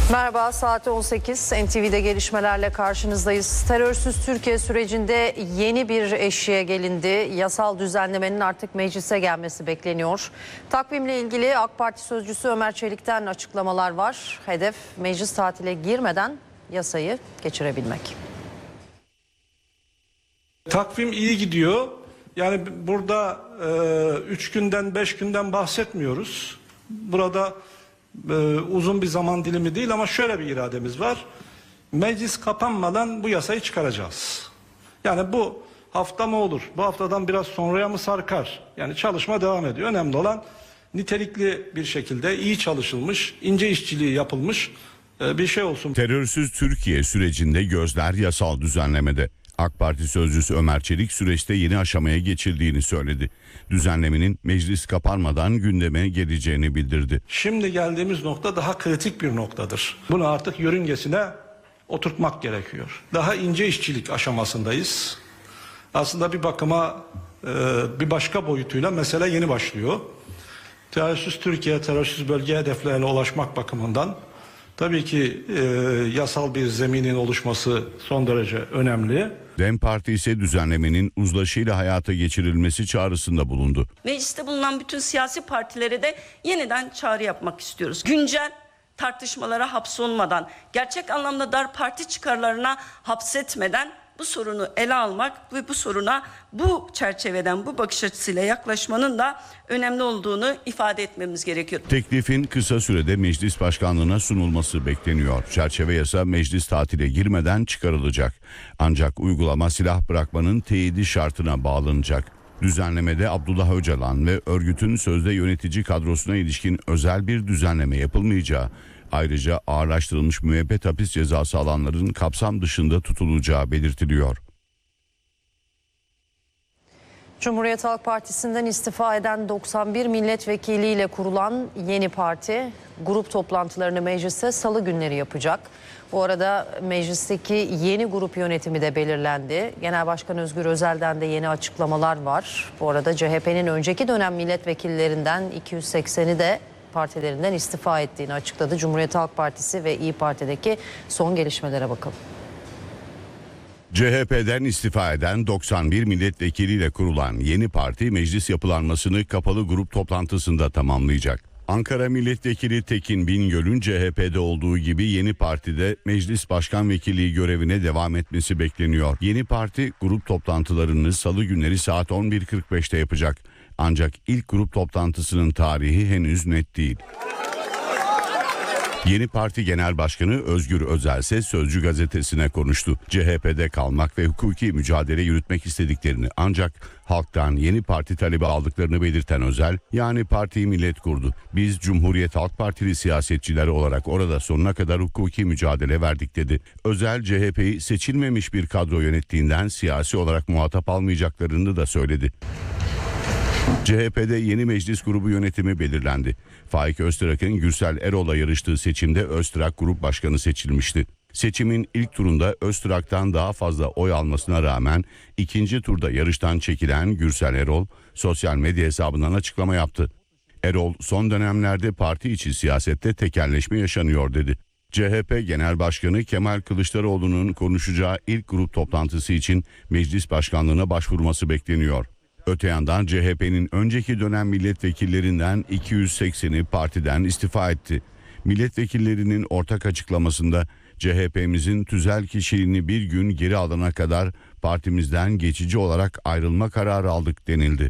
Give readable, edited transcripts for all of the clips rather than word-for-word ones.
Merhaba, saat 18. NTV'de gelişmelerle karşınızdayız. Terörsüz Türkiye sürecinde yeni bir eşiğe gelindi. Yasal düzenlemenin artık meclise gelmesi bekleniyor. Takvimle ilgili AK Parti sözcüsü Ömer Çelik'ten açıklamalar var. Hedef meclis tatile girmeden yasayı geçirebilmek. Takvim iyi gidiyor. Yani burada 3 günden 5 günden bahsetmiyoruz. Burada uzun bir zaman dilimi değil ama şöyle bir irademiz var. Meclis kapanmadan bu yasayı çıkaracağız. Yani bu hafta mı olur? Bu haftadan biraz sonraya mı sarkar? Yani çalışma devam ediyor. Önemli olan nitelikli bir şekilde iyi çalışılmış, ince işçiliği yapılmış bir şey olsun. Terörsüz Türkiye sürecinde gözler yasal düzenlemede. AK Parti sözcüsü Ömer Çelik süreçte yeni aşamaya geçildiğini söyledi. Düzenlemenin meclis kapanmadan gündeme geleceğini bildirdi. Şimdi geldiğimiz nokta daha kritik bir noktadır. Bunu artık yörüngesine oturtmak gerekiyor. Daha ince işçilik aşamasındayız. Aslında bir bakıma bir başka boyutuyla mesele yeni başlıyor. Terörsüz Türkiye, terörsüz bölge hedeflerine ulaşmak bakımından tabii ki yasal bir zeminin oluşması son derece önemli. DEM Parti ise düzenlemenin uzlaşıyla hayata geçirilmesi çağrısında bulundu. Mecliste bulunan bütün siyasi partilere de yeniden çağrı yapmak istiyoruz. Güncel tartışmalara hapsolmadan, gerçek anlamda dar parti çıkarlarına hapsetmeden bu sorunu ele almak ve bu soruna bu çerçeveden, bu bakış açısıyla yaklaşmanın da önemli olduğunu ifade etmemiz gerekiyor. Teklifin kısa sürede meclis başkanlığına sunulması bekleniyor. Çerçeve yasa meclis tatile girmeden çıkarılacak. Ancak uygulama silah bırakmanın teyidi şartına bağlanacak. Düzenlemede Abdullah Öcalan ve örgütün sözde yönetici kadrosuna ilişkin özel bir düzenleme yapılmayacağı, ayrıca ağırlaştırılmış müebbet hapis cezası alanların kapsam dışında tutulacağı belirtiliyor. Cumhuriyet Halk Partisi'nden istifa eden 91 milletvekiliyle kurulan yeni parti grup toplantılarını mecliste salı günleri yapacak. Bu arada meclisteki yeni grup yönetimi de belirlendi. Genel Başkan Özgür Özel'den de yeni açıklamalar var. Bu arada CHP'nin önceki dönem milletvekillerinden 280'i de partilerinden istifa ettiğini açıkladı. Cumhuriyet Halk Partisi ve İYİ Parti'deki son gelişmelere bakalım. CHP'den istifa eden 91 milletvekiliyle kurulan yeni parti meclis yapılanmasını kapalı grup toplantısında tamamlayacak. Ankara Milletvekili Tekin Bingöl'ün CHP'de olduğu gibi yeni partide meclis başkan vekilliği görevine devam etmesi bekleniyor. Yeni parti grup toplantılarını salı günleri saat 11.45'te yapacak. Ancak ilk grup toplantısının tarihi henüz net değil. Yeni Parti Genel Başkanı Özgür Özel ise Sözcü gazetesine konuştu. CHP'de kalmak ve hukuki mücadele yürütmek istediklerini ancak halktan yeni parti talebi aldıklarını belirten Özel, yani partiyi millet kurdu. Biz Cumhuriyet Halk Partili siyasetçiler olarak orada sonuna kadar hukuki mücadele verdik dedi. Özel, CHP'yi seçilmemiş bir kadro yönettiğinden siyasi olarak muhatap almayacaklarını da söyledi. CHP'de yeni meclis grubu yönetimi belirlendi. Faik Öztrak'ın Gürsel Erol'la yarıştığı seçimde Öztrak grup başkanı seçilmişti. Seçimin ilk turunda Öztrak'tan daha fazla oy almasına rağmen ikinci turda yarıştan çekilen Gürsel Erol sosyal medya hesabından açıklama yaptı. Erol, son dönemlerde parti içi siyasette tekelleşme yaşanıyor dedi. CHP Genel Başkanı Kemal Kılıçdaroğlu'nun konuşacağı ilk grup toplantısı için meclis başkanlığına başvurması bekleniyor. Öte yandan CHP'nin önceki dönem milletvekillerinden 280'i partiden istifa etti. Milletvekillerinin ortak açıklamasında CHP'mizin tüzel kişiliğini bir gün geri alana kadar partimizden geçici olarak ayrılma kararı aldık denildi.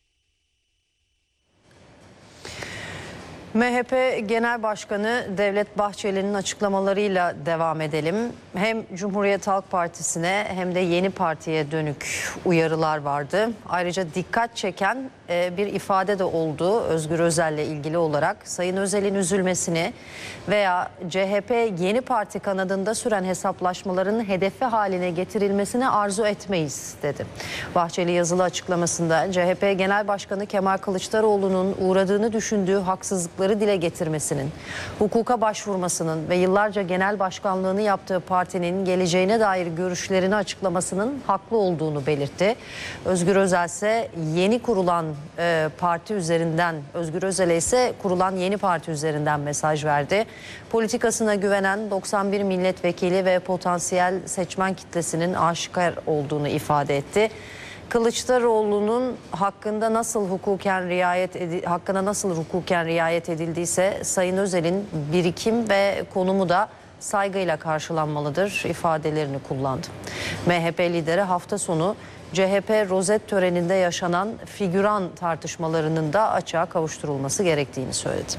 MHP Genel Başkanı Devlet Bahçeli'nin açıklamalarıyla devam edelim. Hem Cumhuriyet Halk Partisi'ne hem de yeni partiye dönük uyarılar vardı. Ayrıca dikkat çeken bir ifade de oldu Özgür Özel'le ilgili olarak. Sayın Özel'in üzülmesini veya CHP yeni parti kanadında süren hesaplaşmaların hedefi haline getirilmesini arzu etmeyiz dedi. Bahçeli yazılı açıklamasında CHP Genel Başkanı Kemal Kılıçdaroğlu'nun uğradığını düşündüğü haksızlıkları dile getirmesinin, hukuka başvurmasının ve yıllarca genel başkanlığını yaptığı partinin geleceğine dair görüşlerini açıklamasının haklı olduğunu belirtti. Özgür Özel ise yeni kurulan parti üzerinden, Özgür Özel'e ise kurulan yeni parti üzerinden mesaj verdi. Politikasına güvenen 91 milletvekili ve potansiyel seçmen kitlesinin aşikar olduğunu ifade etti. Kılıçdaroğlu'nun hakkına nasıl hukuken riayet edildiyse Sayın Özel'in birikim ve konumu da saygıyla karşılanmalıdır ifadelerini kullandı. MHP lideri hafta sonu CHP rozet töreninde yaşanan figüran tartışmalarının da açığa kavuşturulması gerektiğini söyledi.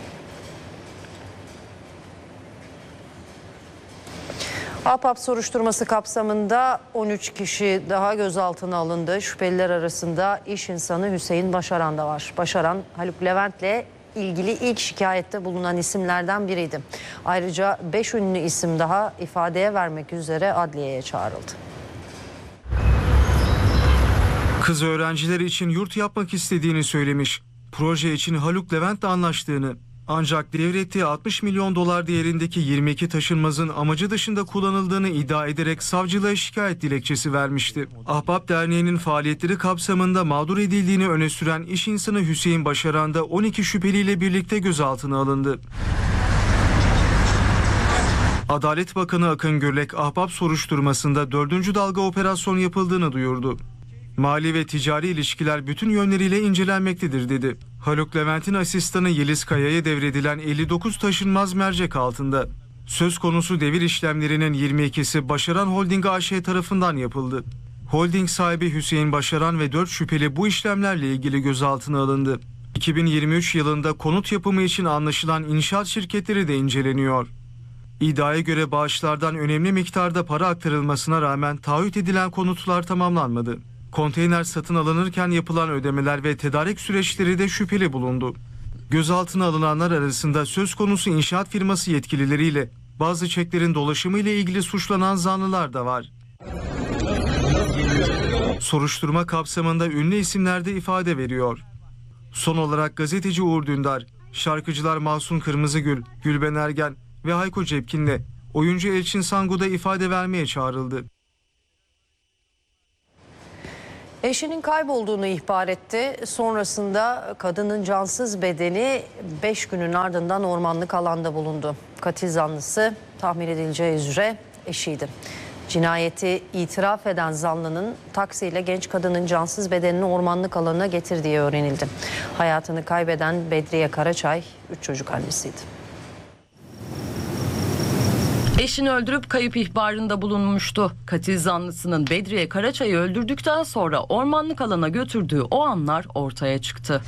Ahbap soruşturması kapsamında 13 kişi daha gözaltına alındı. Şüpheliler arasında iş insanı Hüseyin Başaran da var. Başaran, Haluk Levent'le ilgili ilk şikayette bulunan isimlerden biriydi. Ayrıca 5 ünlü isim daha ifadeye vermek üzere adliyeye çağrıldı. Kız öğrenciler için yurt yapmak istediğini söylemiş. Proje için Haluk Levent'le anlaştığını, ancak devrettiği 60 milyon dolar değerindeki 22 taşınmazın amacı dışında kullanıldığını iddia ederek savcılığa şikayet dilekçesi vermişti. Ahbap Derneği'nin faaliyetleri kapsamında mağdur edildiğini öne süren iş insanı Hüseyin Başaran da 12 şüpheliyle birlikte gözaltına alındı. Adalet Bakanı Akın Gürlek, Ahbap soruşturmasında 4. dalga operasyon yapıldığını duyurdu. Mali ve ticari ilişkiler bütün yönleriyle incelenmektedir dedi. Haluk Levent'in asistanı Yeliz Kaya'ya devredilen 59 taşınmaz mercek altında. Söz konusu devir işlemlerinin 22'si Başaran Holding AŞ tarafından yapıldı. Holding sahibi Hüseyin Başaran ve 4 şüpheli bu işlemlerle ilgili gözaltına alındı. 2023 yılında konut yapımı için anlaşılan inşaat şirketleri de inceleniyor. İddiaya göre bağışlardan önemli miktarda para aktarılmasına rağmen taahhüt edilen konutlar tamamlanmadı. Konteyner satın alınırken yapılan ödemeler ve tedarik süreçleri de şüpheli bulundu. Gözaltına alınanlar arasında söz konusu inşaat firması yetkilileriyle bazı çeklerin dolaşımı ile ilgili suçlanan zanlılar da var. Soruşturma kapsamında ünlü isimler de ifade veriyor. Son olarak gazeteci Uğur Dündar, şarkıcılar Mahsun Kırmızıgül, Gülben Ergen ve Hayko Cepkin'le oyuncu Elçin Sangu da ifade vermeye çağrıldı. Eşinin kaybolduğunu ihbar etti. Sonrasında kadının cansız bedeni 5 günün ardından ormanlık alanda bulundu. Katil zanlısı tahmin edileceği üzere eşiydi. Cinayeti itiraf eden zanlının taksiyle genç kadının cansız bedenini ormanlık alana getirdiği öğrenildi. Hayatını kaybeden Bedriye Karaçay 3 çocuk annesiydi. Eşini öldürüp kayıp ihbarında bulunmuştu. Katil zanlısının Bedriye Karaçay'ı öldürdükten sonra ormanlık alana götürdüğü o anlar ortaya çıktı.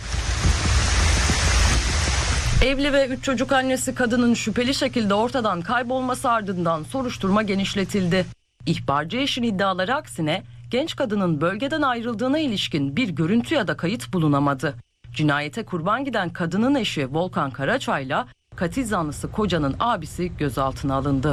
Evli ve 3 çocuk annesi kadının şüpheli şekilde ortadan kaybolması ardından soruşturma genişletildi. İhbarcı eşin iddiaları aksine genç kadının bölgeden ayrıldığına ilişkin bir görüntü ya da kayıt bulunamadı. Cinayete kurban giden kadının eşi Volkan Karaçay'la katil zanlısı kocanın abisi gözaltına alındı.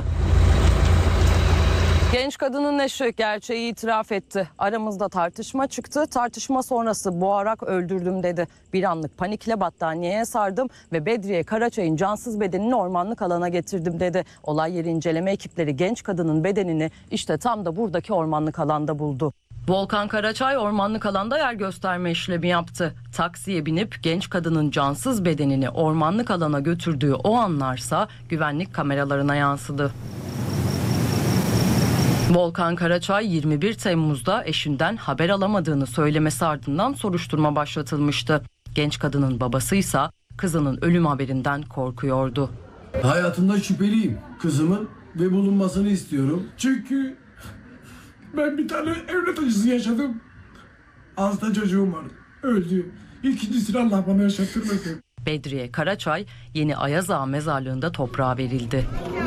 Genç kadının eşi gerçeği itiraf etti. Aramızda tartışma çıktı. Tartışma sonrası boğarak öldürdüm dedi. Bir anlık panikle battaniyeye sardım ve Bedriye Karaçay'ın cansız bedenini ormanlık alana getirdim dedi. Olay yeri inceleme ekipleri genç kadının bedenini işte tam da buradaki ormanlık alanda buldu. Volkan Karaçay ormanlık alanda yer gösterme işlemi yaptı. Taksiye binip genç kadının cansız bedenini ormanlık alana götürdüğü o anlarsa güvenlik kameralarına yansıdı. Volkan Karaçay 21 Temmuz'da eşinden haber alamadığını söylemesi ardından soruşturma başlatılmıştı. Genç kadının babasıysa kızının ölüm haberinden korkuyordu. Hayatımda şüpheliyim kızımın ve bulunmasını istiyorum. Çünkü ben bir tane evlat acısı yaşadım. Hasta çocuğum var. Öldü. İkincisini Allah bana yaşattırmasın. Bedriye Karaçay Yeni Ayazağa mezarlığında toprağa verildi.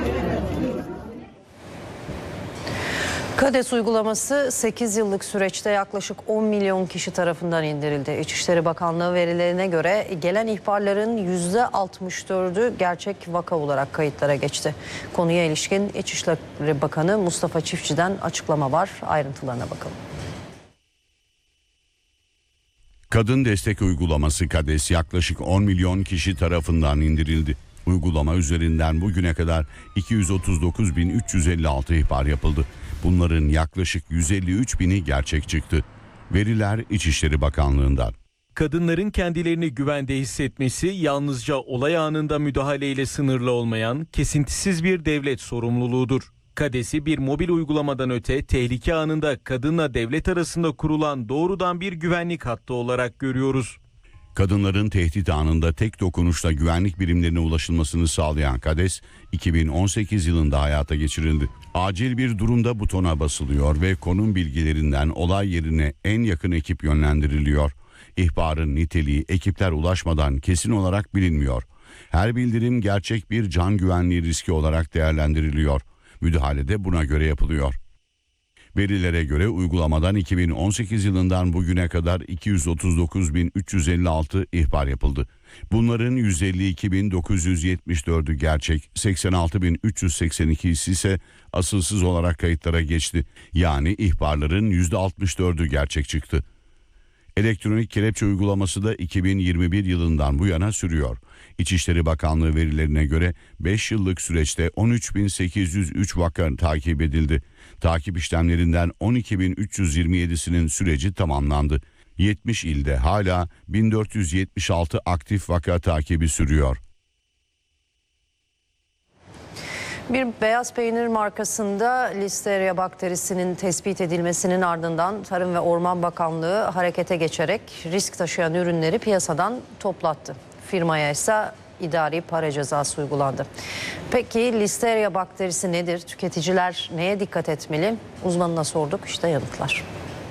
KADES uygulaması 8 yıllık süreçte yaklaşık 10 milyon kişi tarafından indirildi. İçişleri Bakanlığı verilerine göre gelen ihbarların %64'ü gerçek vaka olarak kayıtlara geçti. Konuya ilişkin İçişleri Bakanı Mustafa Çiftçi'den açıklama var. Ayrıntılarına bakalım. Kadın destek uygulaması KADES yaklaşık 10 milyon kişi tarafından indirildi. Uygulama üzerinden bugüne kadar 239.356 ihbar yapıldı. Bunların yaklaşık 153.000'i gerçek çıktı. Veriler İçişleri Bakanlığı'ndan. kadınların kendilerini güvende hissetmesi yalnızca olay anında müdahaleyle sınırlı olmayan kesintisiz bir devlet sorumluluğudur. KADES'i bir mobil uygulamadan öte tehlike anında kadınla devlet arasında kurulan doğrudan bir güvenlik hattı olarak görüyoruz. Kadınların tehdit anında tek dokunuşla güvenlik birimlerine ulaşılmasını sağlayan KADES 2018 yılında hayata geçirildi. Acil bir durumda butona basılıyor ve konum bilgilerinden olay yerine en yakın ekip yönlendiriliyor. İhbarın niteliği ekipler ulaşmadan kesin olarak bilinmiyor. Her bildirim gerçek bir can güvenliği riski olarak değerlendiriliyor. Müdahale de buna göre yapılıyor. Verilere göre uygulamadan 2018 yılından bugüne kadar 239.356 ihbar yapıldı. Bunların 152.974'ü gerçek, 86.382'si ise asılsız olarak kayıtlara geçti. Yani ihbarların %64'ü gerçek çıktı. Elektronik kelepçe uygulaması da 2021 yılından bu yana sürüyor. İçişleri Bakanlığı verilerine göre 5 yıllık süreçte 13.803 vaka takip edildi. Takip işlemlerinden 12.327'sinin süreci tamamlandı. 70 ilde hala 1476 aktif vaka takibi sürüyor. Bir beyaz peynir markasında Listeria bakterisinin tespit edilmesinin ardından Tarım ve Orman Bakanlığı harekete geçerek risk taşıyan ürünleri piyasadan toplattı. Firmaya ise idari para cezası uygulandı. Peki Listeria bakterisi nedir? Tüketiciler neye dikkat etmeli? Uzmanına sorduk, işte yanıtlar.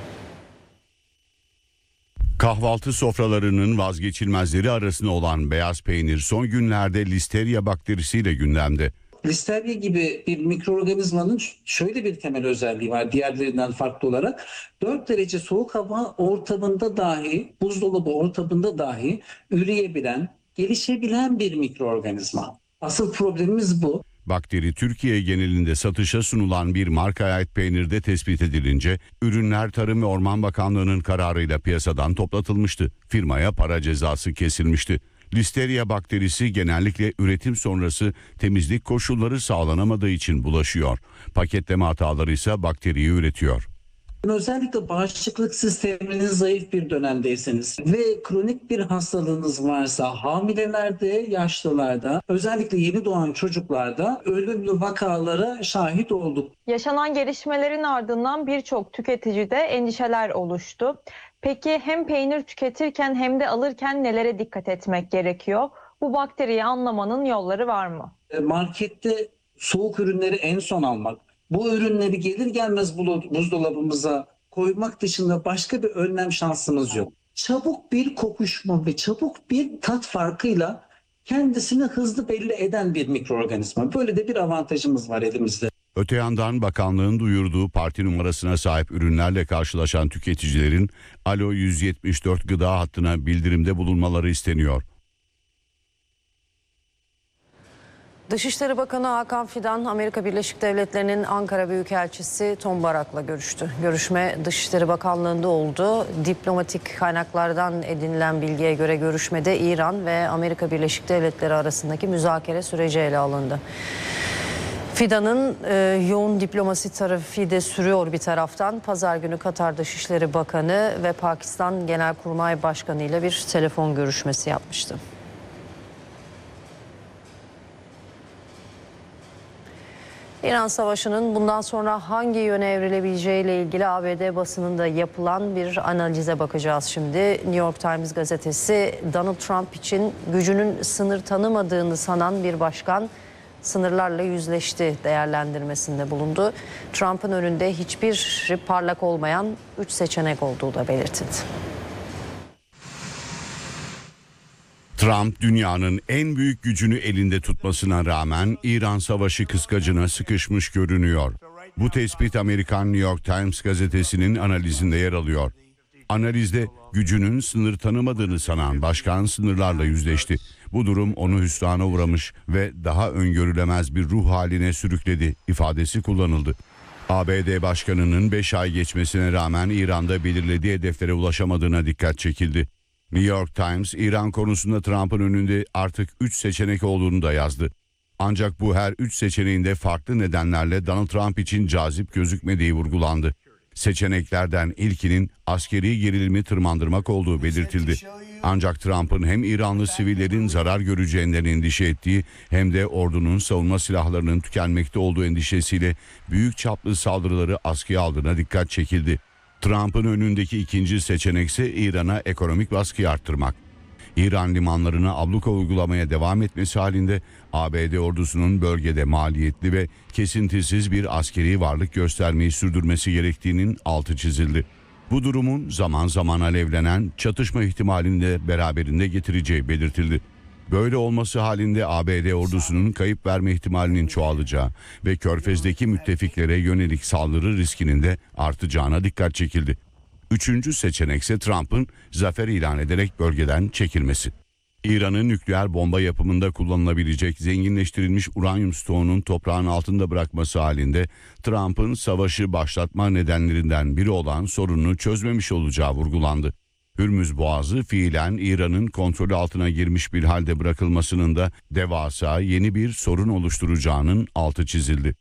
Kahvaltı sofralarının vazgeçilmezleri arasında olan beyaz peynir son günlerde Listeria bakterisiyle gündemde. Listeria gibi bir mikroorganizmanın şöyle bir temel özelliği var diğerlerinden farklı olarak. 4 derece soğuk hava ortamında dahi, buzdolabı ortamında dahi üreyebilen, gelişebilen bir mikroorganizma. Asıl problemimiz bu. Bakteri Türkiye genelinde satışa sunulan bir markaya ait peynirde tespit edilince ürünler Tarım ve Orman Bakanlığı'nın kararıyla piyasadan toplatılmıştı. Firmaya para cezası kesilmişti. Listeria bakterisi genellikle üretim sonrası temizlik koşulları sağlanamadığı için bulaşıyor. Paketleme hataları ise bakteriyi üretiyor. Özellikle bağışıklık sisteminiz zayıf bir dönemdeyseniz ve kronik bir hastalığınız varsa hamilelerde, yaşlılarda, özellikle yeni doğan çocuklarda ölümlü vakalara şahit olduk. Yaşanan gelişmelerin ardından birçok tüketicide endişeler oluştu. Peki hem peynir tüketirken hem de alırken nelere dikkat etmek gerekiyor? Bu bakteriyi anlamanın yolları var mı? Markette soğuk ürünleri en son almak, bu ürünleri gelir gelmez buzdolabımıza koymak dışında başka bir önlem şansımız yok. Çabuk bir kokuşma ve çabuk bir tat farkıyla kendisini hızlı belli eden bir mikroorganizma. Böyle de bir avantajımız var elimizde. Öte yandan bakanlığın duyurduğu parti numarasına sahip ürünlerle karşılaşan tüketicilerin Alo 174 gıda hattına bildirimde bulunmaları isteniyor. Dışişleri Bakanı Hakan Fidan, Amerika Birleşik Devletleri'nin Ankara Büyükelçisi Tom Barak'la görüştü. Görüşme Dışişleri Bakanlığı'nda oldu. Diplomatik kaynaklardan edinilen bilgiye göre görüşmede İran ve Amerika Birleşik Devletleri arasındaki müzakere süreci ele alındı. Fidan'ın yoğun diplomasi trafiği de sürüyor bir taraftan. Pazar günü Katar Dışişleri Bakanı ve Pakistan Genelkurmay Başkanı ile bir telefon görüşmesi yapmıştı. İran Savaşı'nın bundan sonra hangi yöne evrilebileceğiyle ilgili ABD basınında yapılan bir analize bakacağız şimdi. New York Times gazetesi Donald Trump için gücünün sınır tanımadığını sanan bir başkan sınırlarla yüzleşti değerlendirmesinde bulundu. Trump'ın önünde hiçbir parlak olmayan 3 seçenek olduğu da belirtildi. Trump dünyanın en büyük gücünü elinde tutmasına rağmen İran savaşı kıskacına sıkışmış görünüyor. Bu tespit Amerikan New York Times gazetesinin analizinde yer alıyor. Analizde gücünün sınır tanımadığını sanan başkan sınırlarla yüzleşti. Bu durum onu hüsrana uğramış ve daha öngörülemez bir ruh haline sürükledi ifadesi kullanıldı. ABD Başkanı'nın 5 ay geçmesine rağmen İran'da belirlediği hedeflere ulaşamadığına dikkat çekildi. New York Times, İran konusunda Trump'ın önünde artık 3 seçenek olduğunu da yazdı. Ancak bu her 3 seçeneğinde farklı nedenlerle Donald Trump için cazip gözükmediği vurgulandı. Seçeneklerden ilkinin askeri gerilimi tırmandırmak olduğu belirtildi. Ancak Trump'ın hem İranlı sivillerin zarar göreceğinden endişe ettiği hem de ordunun savunma silahlarının tükenmekte olduğu endişesiyle büyük çaplı saldırıları askıya aldığına dikkat çekildi. Trump'ın önündeki ikinci seçenek ise İran'a ekonomik baskıyı arttırmak. İran limanlarına abluka uygulamaya devam etmesi halinde ABD ordusunun bölgede maliyetli ve kesintisiz bir askeri varlık göstermeyi sürdürmesi gerektiğinin altı çizildi. Bu durumun zaman zaman alevlenen çatışma ihtimalini de beraberinde getireceği belirtildi. Böyle olması halinde ABD ordusunun kayıp verme ihtimalinin çoğalacağı ve Körfez'deki müttefiklere yönelik saldırı riskinin de artacağına dikkat çekildi. Üçüncü seçenek ise Trump'ın zafer ilan ederek bölgeden çekilmesi. İran'ın nükleer bomba yapımında kullanılabilecek zenginleştirilmiş uranyum stoğunun toprağın altında bırakması halinde Trump'ın savaşı başlatma nedenlerinden biri olan sorununu çözmemiş olacağı vurgulandı. Hürmüz Boğazı fiilen İran'ın kontrolü altına girmiş bir halde bırakılmasının da devasa yeni bir sorun oluşturacağının altı çizildi.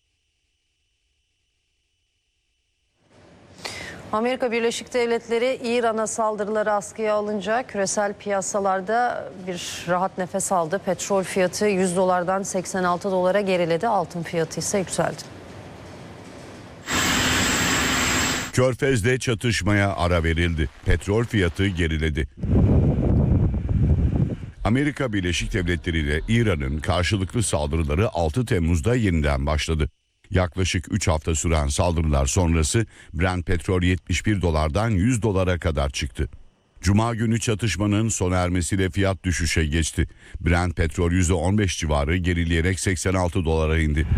Amerika Birleşik Devletleri İran'a saldırıları askıya alınca küresel piyasalarda bir rahat nefes aldı. Petrol fiyatı 100 dolardan 86 dolara geriledi. Altın fiyatı ise yükseldi. Körfez'de çatışmaya ara verildi. Petrol fiyatı geriledi. Amerika Birleşik Devletleri ile İran'ın karşılıklı saldırıları 6 Temmuz'da yeniden başladı. Yaklaşık 3 hafta süren saldırılar sonrası Brent petrol 71 dolardan 100 dolara kadar çıktı. Cuma günü çatışmanın sona ermesiyle fiyat düşüşe geçti. Brent petrol %15 civarı gerileyerek 86 dolara indi.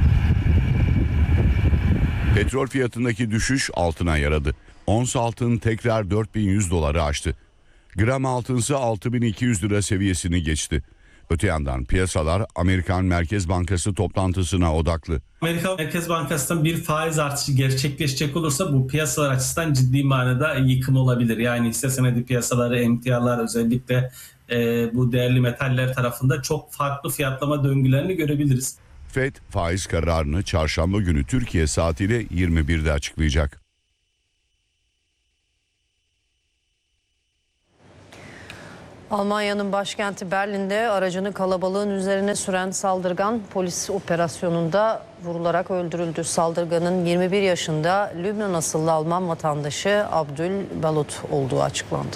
Petrol fiyatındaki düşüş altına yaradı. Ons altın tekrar 4100 doları aştı. Gram altınsa 6200 lira seviyesini geçti. Öte yandan piyasalar Amerikan Merkez Bankası toplantısına odaklı. Amerika Merkez Bankası'ndan bir faiz artışı gerçekleşecek olursa bu piyasalar açısından ciddi manada yıkım olabilir. Yani hisse senedi piyasaları, emtialar özellikle bu değerli metaller tarafında çok farklı fiyatlama döngülerini görebiliriz. FED faiz kararını çarşamba günü Türkiye saatiyle 21'de açıklayacak. Almanya'nın başkenti Berlin'de aracını kalabalığın üzerine süren saldırgan polis operasyonunda vurularak öldürüldü. Saldırganın 21 yaşında Lübnan asıllı Alman vatandaşı Abdul Balut olduğu açıklandı.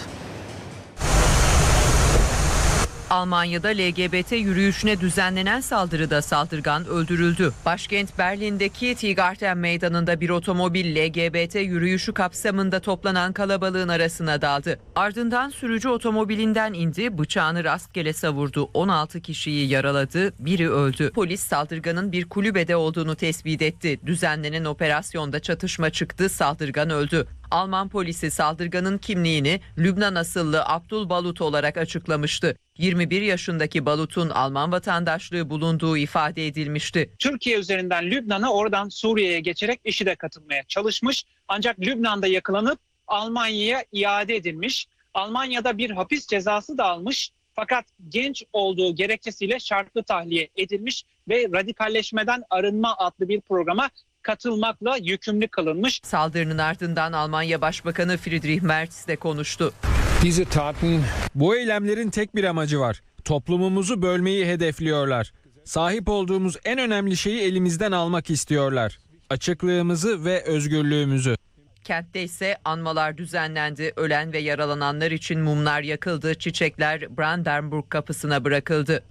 Almanya'da LGBT yürüyüşüne düzenlenen saldırıda saldırgan öldürüldü. Başkent Berlin'deki Tiergarten Meydanı'nda bir otomobil LGBT yürüyüşü kapsamında toplanan kalabalığın arasına daldı. Ardından sürücü otomobilinden indi, bıçağını rastgele savurdu. 16 kişiyi yaraladı, biri öldü. Polis saldırganın bir kulübede olduğunu tespit etti. Düzenlenen operasyonda çatışma çıktı, saldırgan öldü. Alman polisi saldırganın kimliğini Lübnan asıllı Abdul Balut olarak açıklamıştı. 21 yaşındaki Balut'un Alman vatandaşlığı bulunduğu ifade edilmişti. Türkiye üzerinden Lübnan'a, oradan Suriye'ye geçerek IŞİD'e katılmaya çalışmış. Ancak Lübnan'da yakalanıp Almanya'ya iade edilmiş. Almanya'da bir hapis cezası da almış. Fakat genç olduğu gerekçesiyle şartlı tahliye edilmiş ve radikalleşmeden arınma adlı bir programa katılmakla yükümlü kılınmış. Saldırının ardından Almanya Başbakanı Friedrich Merz de konuştu. Bu eylemlerin tek bir amacı var. Toplumumuzu bölmeyi hedefliyorlar. Sahip olduğumuz en önemli şeyi elimizden almak istiyorlar. Açıklığımızı ve özgürlüğümüzü. Kentte ise anmalar düzenlendi. Ölen ve yaralananlar için mumlar yakıldı. Çiçekler Brandenburg kapısına bırakıldı.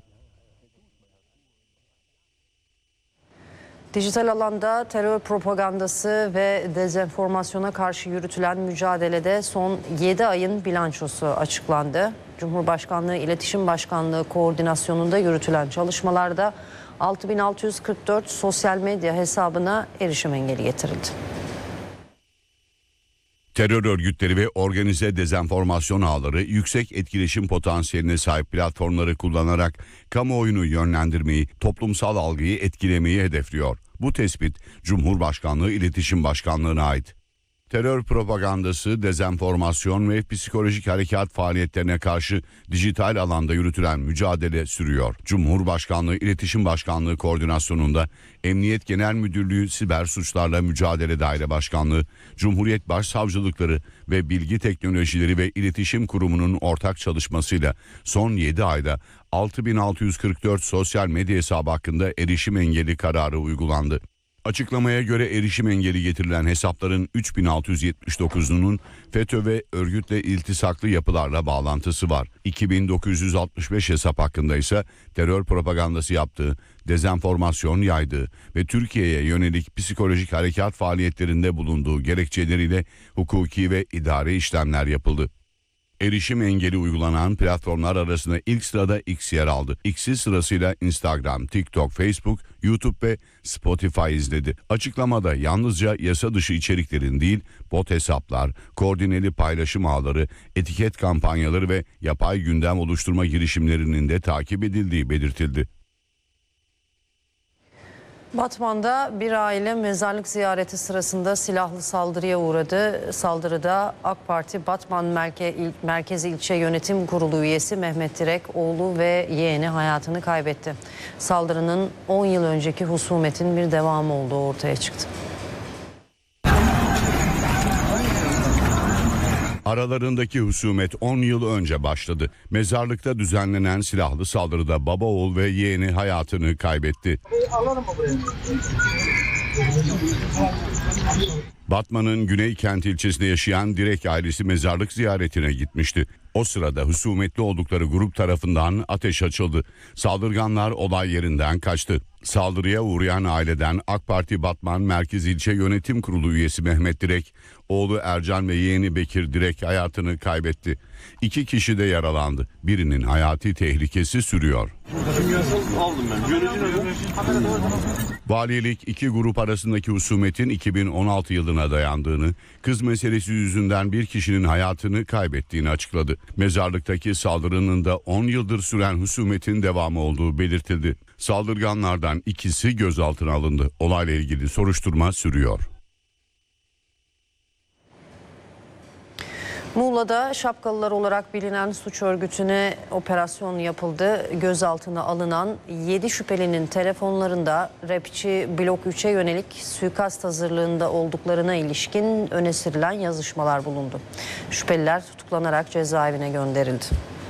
Dijital alanda terör propagandası ve dezenformasyona karşı yürütülen mücadelede son 7 ayın bilançosu açıklandı. Cumhurbaşkanlığı İletişim Başkanlığı koordinasyonunda yürütülen çalışmalarda 6644 sosyal medya hesabına erişim engeli getirildi. Terör örgütleri ve organize dezenformasyon ağları yüksek etkileşim potansiyeline sahip platformları kullanarak kamuoyunu yönlendirmeyi, toplumsal algıyı etkilemeyi hedefliyor. Bu tespit Cumhurbaşkanlığı İletişim Başkanlığı'na ait. Terör propagandası, dezenformasyon ve psikolojik harekat faaliyetlerine karşı dijital alanda yürütülen mücadele sürüyor. Cumhurbaşkanlığı İletişim Başkanlığı koordinasyonunda Emniyet Genel Müdürlüğü Siber Suçlarla Mücadele Daire Başkanlığı, Cumhuriyet Başsavcılıkları ve Bilgi Teknolojileri ve İletişim Kurumu'nun ortak çalışmasıyla son 7 ayda 6644 sosyal medya hesabı hakkında erişim engeli kararı uygulandı. Açıklamaya göre erişim engeli getirilen hesapların 3679'unun FETÖ ve örgütle iltisaklı yapılarla bağlantısı var. 2965 hesap hakkında ise terör propagandası yaptığı, dezenformasyon yaydığı ve Türkiye'ye yönelik psikolojik harekat faaliyetlerinde bulunduğu gerekçeleriyle hukuki ve idari işlemler yapıldı. Erişim engeli uygulanan platformlar arasında ilk sırada X yer aldı. X'i sırasıyla Instagram, TikTok, Facebook, YouTube ve Spotify izledi. Açıklamada yalnızca yasa dışı içeriklerin değil, bot hesaplar, koordineli paylaşım ağları, etiket kampanyaları ve yapay gündem oluşturma girişimlerinin de takip edildiği belirtildi. Batman'da bir aile mezarlık ziyareti sırasında silahlı saldırıya uğradı. Saldırıda AK Parti Batman Merkezi İlçe Yönetim Kurulu üyesi Mehmet Direk, oğlu ve yeğeni hayatını kaybetti. Saldırının 10 yıl önceki husumetin bir devamı olduğu ortaya çıktı. Aralarındaki husumet 10 yıl önce başladı. Mezarlıkta düzenlenen silahlı saldırıda baba, oğul ve yeğeni hayatını kaybetti. Batman'ın Güneykent ilçesinde yaşayan Direk ailesi mezarlık ziyaretine gitmişti. O sırada husumetli oldukları grup tarafından ateş açıldı. Saldırganlar olay yerinden kaçtı. Saldırıya uğrayan aileden AK Parti Batman Merkez İlçe Yönetim Kurulu üyesi Mehmet Direk, oğlu Ercan ve yeğeni Bekir Direk hayatını kaybetti. 2 kişi de yaralandı. Birinin hayati tehlikesi sürüyor. Valilik 2 grup arasındaki husumetin 2016 yılına dayandığını, kız meselesi yüzünden bir kişinin hayatını kaybettiğini açıkladı. Mezarlıktaki saldırının da 10 yıldır süren husumetin devamı olduğu belirtildi. Saldırganlardan ikisi gözaltına alındı. Olayla ilgili soruşturma sürüyor. Muğla'da Şapkalılar olarak bilinen suç örgütüne operasyon yapıldı. Gözaltına alınan 7 şüphelinin telefonlarında rapçi Blok 3'e yönelik suikast hazırlığında olduklarına ilişkin öne sürülen yazışmalar bulundu. Şüpheliler tutuklanarak cezaevine gönderildi.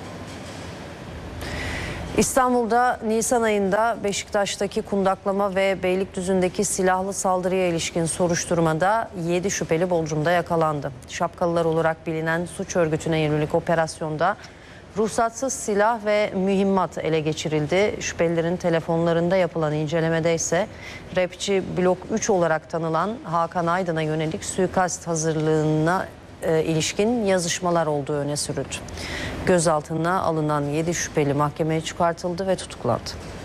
İstanbul'da Nisan ayında Beşiktaş'taki kundaklama ve Beylikdüzü'ndeki silahlı saldırıya ilişkin soruşturmada 7 şüpheli Bodrum'da yakalandı. Şapkalılar olarak bilinen suç örgütüne yönelik operasyonda ruhsatsız silah ve mühimmat ele geçirildi. Şüphelilerin telefonlarında yapılan incelemede ise rapçi Blok 3 olarak tanınan Hakan Aydın'a yönelik suikast hazırlığına ilişkin yazışmalar olduğu öne sürüldü. Gözaltına alınan 7 şüpheli mahkemeye çıkartıldı ve tutuklandı.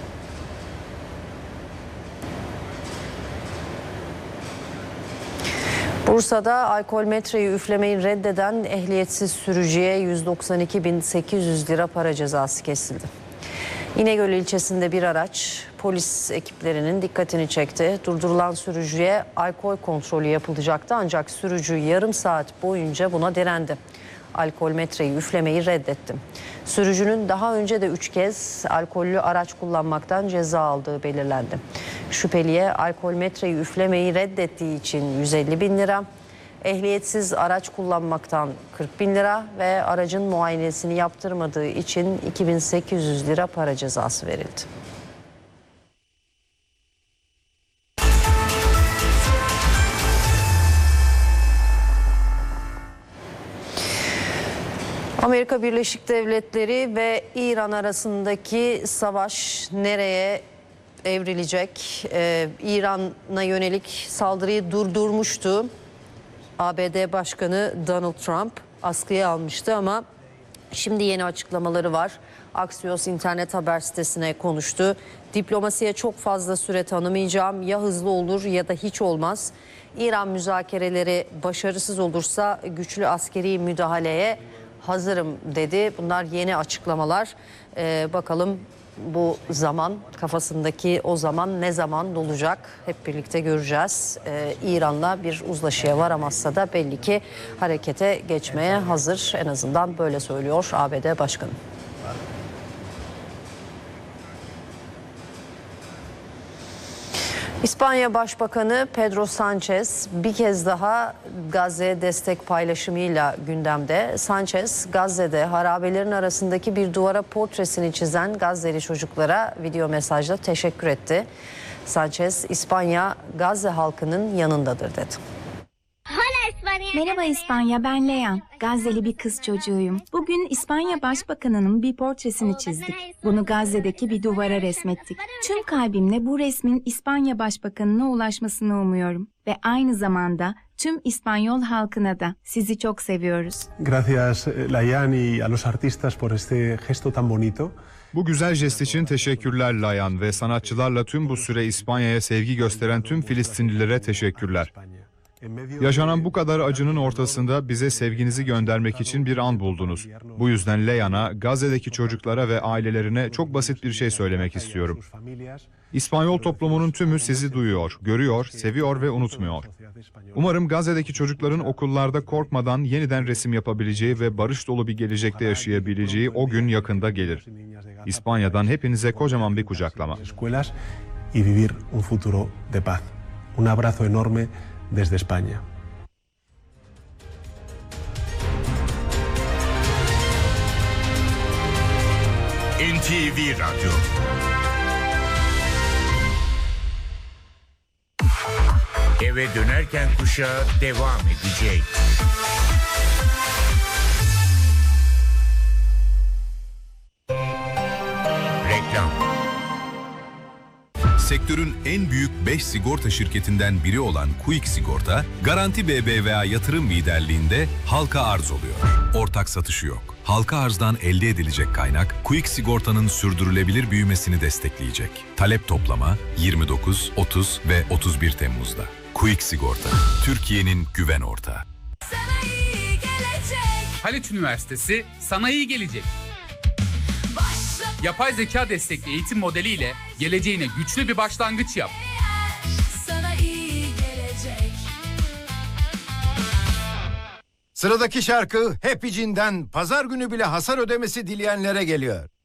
Bursa'da alkol metreyi üflemeyi reddeden ehliyetsiz sürücüye 192.800 lira para cezası kesildi. İnegöl ilçesinde bir araç polis ekiplerinin dikkatini çekti. Durdurulan sürücüye alkol kontrolü yapılacaktı ancak sürücü yarım saat boyunca buna direndi. Alkol metreyi üflemeyi reddetti. Sürücünün daha önce de 3 kez alkollü araç kullanmaktan ceza aldığı belirlendi. Şüpheliye alkol metreyi üflemeyi reddettiği için 150.000 lira, ehliyetsiz araç kullanmaktan 40.000 lira ve aracın muayenesini yaptırmadığı için 2.800 lira para cezası verildi. Amerika Birleşik Devletleri ve İran arasındaki savaş nereye evrilecek? İran'a yönelik saldırıyı durdurmuştu. ABD Başkanı Donald Trump askıya almıştı ama şimdi yeni açıklamaları var. Axios internet haber sitesine konuştu. Diplomasiye çok fazla süre tanımayacağım. Ya hızlı olur ya da hiç olmaz. İran müzakereleri başarısız olursa güçlü askeri müdahaleye hazırım dedi. Bunlar yeni açıklamalar. Bakalım bu zaman, kafasındaki o zaman ne zaman dolacak hep birlikte göreceğiz. İran'la bir uzlaşıya varamazsa da belli ki harekete geçmeye hazır, en azından böyle söylüyor ABD Başkanı. İspanya Başbakanı Pedro Sanchez bir kez daha Gazze'ye destek paylaşımıyla gündemde. Sanchez, Gazze'de harabelerin arasındaki bir duvara portresini çizen Gazze'li çocuklara video mesajla teşekkür etti. Sanchez, İspanya Gazze halkının yanındadır dedi. Merhaba İspanya, ben Leyan. Gazze'li bir kız çocuğuyum. Bugün İspanya Başbakanı'nın bir portresini çizdik. Bunu Gazze'deki bir duvara resmettik. Tüm kalbimle bu resmin İspanya Başbakanı'na ulaşmasını umuyorum. Ve aynı zamanda tüm İspanyol halkına da sizi çok seviyoruz. Gracias Leyan y a los artistas por este gesto tan bonito. Bu güzel jest için teşekkürler Layan ve sanatçılarla tüm bu süre İspanya'ya sevgi gösteren tüm Filistinlilere teşekkürler. Yaşanan bu kadar acının ortasında bize sevginizi göndermek için bir an buldunuz. Bu yüzden Leyan'a, Gazze'deki çocuklara ve ailelerine çok basit bir şey söylemek istiyorum. İspanyol toplumunun tümü sizi duyuyor, görüyor, seviyor ve unutmuyor. Umarım Gazze'deki çocukların okullarda korkmadan yeniden resim yapabileceği ve barış dolu bir gelecekte yaşayabileceği o gün yakında gelir. İspanya'dan hepinize kocaman bir kucaklama. Y vivir un futuro de paz. Un abrazo enorme desde España. NTV Radyo. Eve dönerken kuşağı devam edecek. Reklam. Sektörün en büyük 5 sigorta şirketinden biri olan Quick Sigorta, Garanti BBVA yatırım liderliğinde halka arz oluyor. Ortak satışı yok. Halka arzdan elde edilecek kaynak, Quick Sigorta'nın sürdürülebilir büyümesini destekleyecek. Talep toplama 29, 30 ve 31 Temmuz'da. Quick Sigorta, Türkiye'nin güven ortağı. Haliç Üniversitesi sana iyi gelecek. Yapay zeka destekli eğitim modeliyle geleceğine güçlü bir başlangıç yap. Sana iyi gelecek. Sıradaki şarkı Happy Jean'den pazar günü bile hasar ödemesi dileyenlere geliyor.